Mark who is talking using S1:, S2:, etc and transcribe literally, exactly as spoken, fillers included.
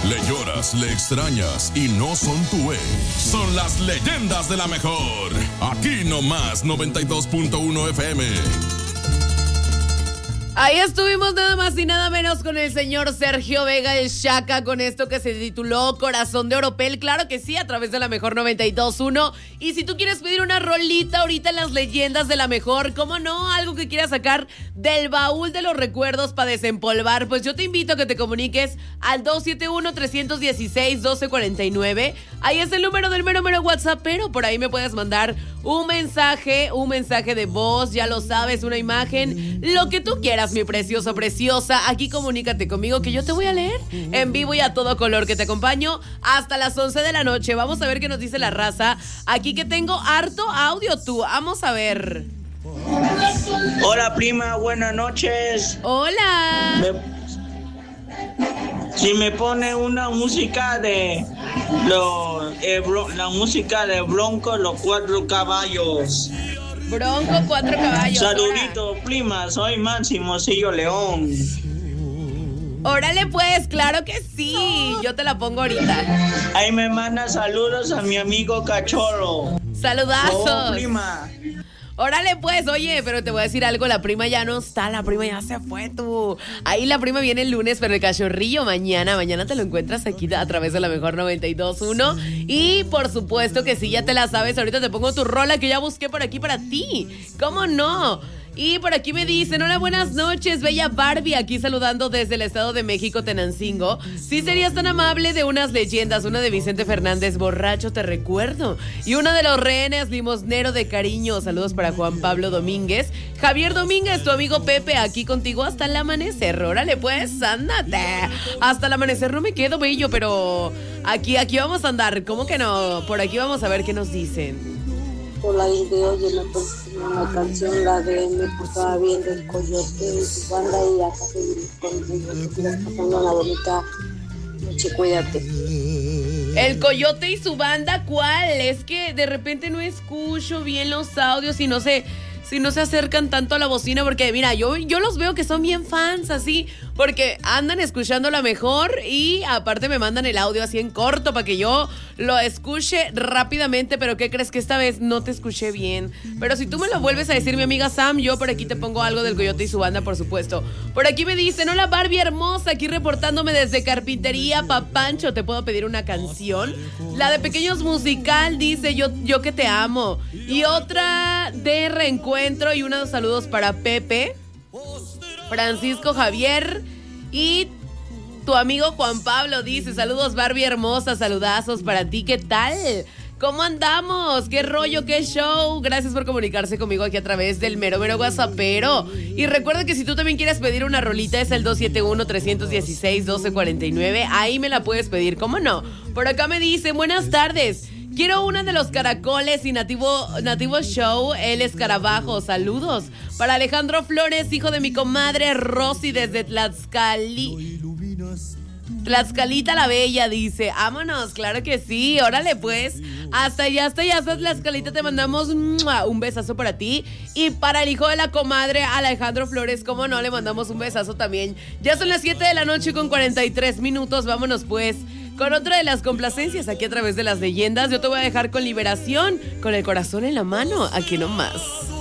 S1: Le lloras, le extrañas y no son tu ex. Son las leyendas de la mejor. Aquí nomás, noventa y dos punto uno F M.
S2: Ahí estuvimos nada más y nada menos con el señor Sergio Vega, el Shaka, con esto que se tituló Corazón de Oropel. Claro que sí, a través de la mejor noventa y dos punto uno. Y si tú quieres pedir una rolita ahorita en las leyendas de la mejor, ¿cómo no? Algo que quieras sacar del baúl de los recuerdos para desempolvar, pues yo te invito a que te comuniques al dos siete uno, tres uno seis, uno dos cuatro nueve. Ahí es el número del mero mero WhatsApp, pero por ahí me puedes mandar un mensaje, un mensaje de voz, ya lo sabes, una imagen, lo que tú quieras, mi precioso, preciosa. Aquí comunícate conmigo que yo te voy a leer en vivo y a todo color, que te acompaño hasta las once de la noche. Vamos a ver qué nos dice la raza. Aquí que tengo harto audio tú. Vamos a ver.
S3: Hola, prima, buenas noches.
S2: Hola.
S3: Me... Si me pone una música de lo, eh, bro, la música de Bronco, los cuatro caballos.
S2: Bronco, cuatro caballos.
S3: Saludito, hola. Prima, soy Máximo Sillo León.
S2: Órale pues, claro que sí. Yo te la pongo ahorita.
S3: Ahí me manda saludos a mi amigo Cachorro.
S2: Saludazos.
S3: Oh, prima.
S2: Órale pues, oye, pero te voy a decir algo, la prima ya no está, la prima ya se fue tú. Ahí la prima viene el lunes, pero el cachorrillo mañana, mañana te lo encuentras aquí a través de la mejor noventa y dos punto uno. Y por supuesto que sí, ya te la sabes, ahorita te pongo tu rola que ya busqué por aquí para ti. ¿Cómo no? Y por aquí me dicen, hola, buenas noches, bella Barbie, aquí saludando desde el Estado de México, Tenancingo. Sí serías tan amable de unas leyendas, una de Vicente Fernández, borracho te recuerdo, y una de los rehenes, limosnero de cariño. Saludos para Juan Pablo Domínguez. Javier Domínguez, tu amigo Pepe, aquí contigo hasta el amanecer. Órale pues, ándate. Hasta el amanecer no me quedo, bello, pero aquí, aquí vamos a andar, ¿cómo que no? Por aquí vamos a ver qué nos dicen.
S4: Hola, y de hoy me pusieron una canción, la de Me portaba bien del Coyote y su banda, y acá seguimos con ellos. Que estás pasando una bonita noche, cuídate.
S2: El Coyote y su banda, ¿cuál? Es que de repente no escucho bien los audios y no sé si no se acercan tanto a la bocina, porque mira, yo, yo los veo que son bien fans así, porque andan escuchando la mejor y aparte me mandan el audio así en corto para que yo lo escuche rápidamente. Pero ¿qué crees? Que esta vez no te escuché bien. Pero si tú me lo vuelves a decir, mi amiga Sam, yo por aquí te pongo algo del Coyote y su banda, por supuesto. Por aquí me dicen, hola Barbie hermosa, aquí reportándome desde Carpintería Papancho, ¿te puedo pedir una canción? La de Pequeños Musical dice, yo, yo que te amo. Y otra de Reencuentro y unos saludos para Pepe, Francisco Javier y tu amigo Juan Pablo dice, saludos Barbie hermosa, saludazos para ti, ¿qué tal? ¿Cómo andamos? ¿Qué rollo? ¿Qué show? Gracias por comunicarse conmigo aquí a través del mero mero WhatsAppero. Y recuerda que si tú también quieres pedir una rolita es el dos siete uno, tres uno seis, uno dos cuatro nueve. Ahí me la puedes pedir, ¿cómo no? Por acá me dicen, buenas tardes. Quiero una de los Caracoles y Nativo, Nativo Show, el Escarabajo. Saludos para Alejandro Flores, hijo de mi comadre Rosy desde Tlaxcali. Tlaxcalita la Bella dice, vámonos, claro que sí, órale pues. Hasta allá, hasta allá, hasta Tlaxcalita te mandamos un besazo para ti. Y para el hijo de la comadre Alejandro Flores, cómo no, le mandamos un besazo también. Ya son las siete de la noche con cuarenta y tres minutos, vámonos pues con otra de las complacencias aquí a través de las leyendas. Yo te voy a dejar con Liberación, con el corazón en la mano, aquí nomás.